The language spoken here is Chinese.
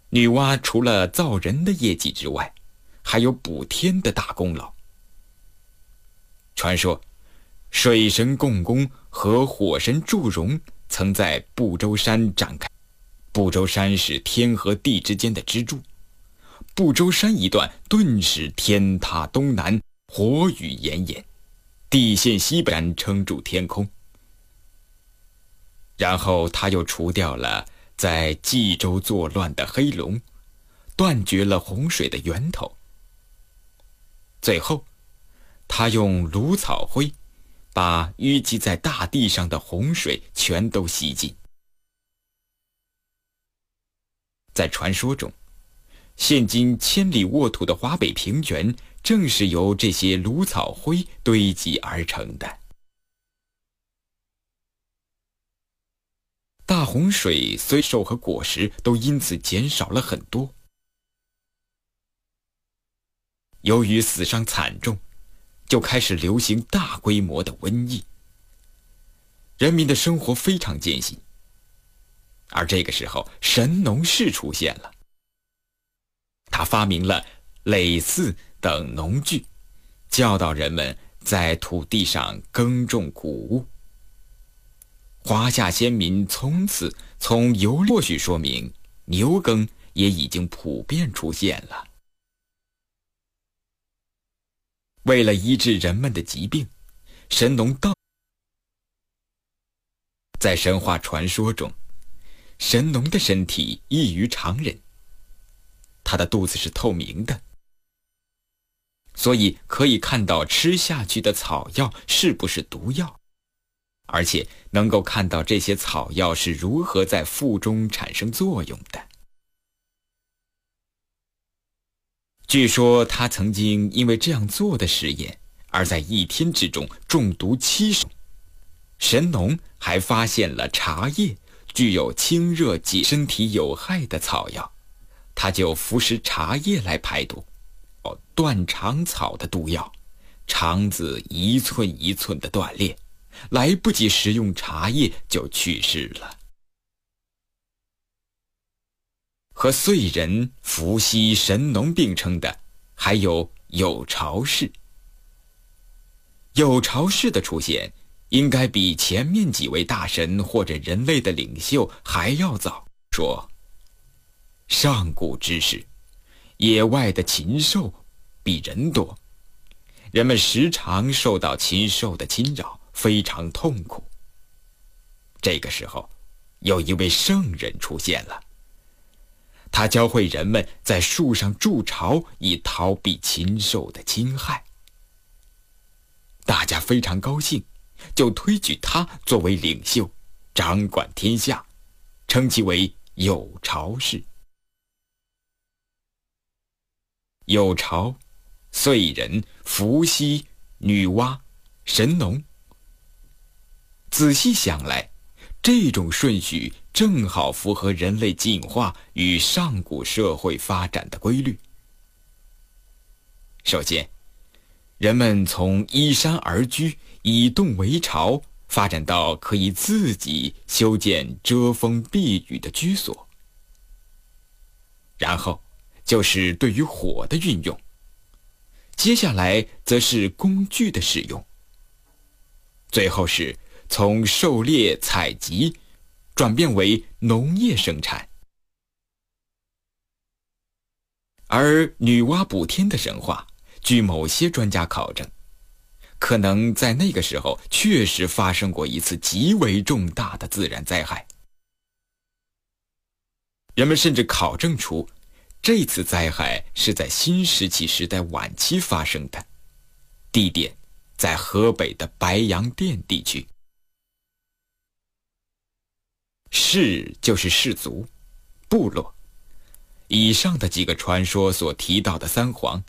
女娲除了造人的业绩之外，还有补天的大功劳。传说，水神共工和火神祝融曾在不周山展开。不周山是天和地之间的支柱，不周山一段顿时天塌东南，火雨炎炎，地陷西北，撑住天空。然后他又除掉了在冀州作乱的黑龙，断绝了洪水的源头。最后，他用芦草灰把淤积在大地上的洪水全都吸尽。在传说中，现今千里沃土的华北平原正是由这些芦草灰堆积而成的。大洪水虽兽和果实都因此减少了很多。由于死伤惨重，就开始流行大规模的瘟疫，人民的生活非常艰辛。而这个时候，神农氏出现了。他发明了耒耜等农具，教导人们在土地上耕种谷物。华夏先民从此从游历，或许说明牛耕也已经普遍出现了。为了医治人们的疾病，神农在神话传说中，神农的身体异于常人，他的肚子是透明的，所以可以看到吃下去的草药是不是毒药，而且能够看到这些草药是如何在腹中产生作用的。据说他曾经因为这样做的实验，而在1天之中中毒70。神农还发现了茶叶具有清热解身体有害的草药，他就服食茶叶来排毒。断肠草的毒药，肠子一寸一寸的断裂，来不及食用茶叶就去世了。和燧人、伏羲、神农并称的还有有巢氏。有巢氏的出现应该比前面几位大神或者人类的领袖还要早。说，上古之时，野外的禽兽比人多，人们时常受到禽兽的侵扰，非常痛苦。这个时候，有一位圣人出现了，他教会人们在树上筑巢，以逃避禽兽的侵害。大家非常高兴，就推举他作为领袖，掌管天下，称其为有巢氏。有巢、燧人、伏羲、女娲、神农。仔细想来，这种顺序正好符合人类进化与上古社会发展的规律。首先，人们从依山而居，以洞为巢，发展到可以自己修建遮风避雨的居所。然后就是对于火的运用，接下来则是工具的使用，最后是从狩猎采集转变为农业生产。而女娲补天的神话，据某些专家考证，可能在那个时候确实发生过一次极为重大的自然灾害。人们甚至考证出，这次灾害是在新石器时代晚期发生的，地点在河北的白洋淀地区。氏就是氏族、部落。以上的几个传说所提到的三皇，